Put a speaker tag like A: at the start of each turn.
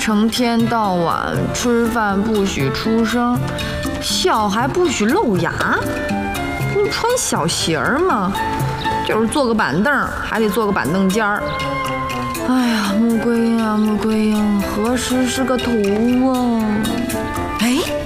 A: 成天到晚吃饭不许出声，笑还不许露牙，不是穿小鞋儿吗？就是坐个板凳还得坐个板凳尖儿。哎呀，穆桂英啊，穆桂英，何时是个图啊？
B: 哎。